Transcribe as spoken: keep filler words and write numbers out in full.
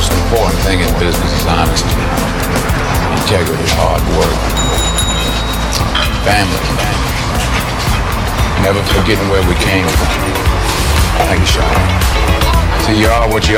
most important thing in business is honesty, integrity, hard work, family, never forgetting where we came from. Thank you, Sean. See, you are what you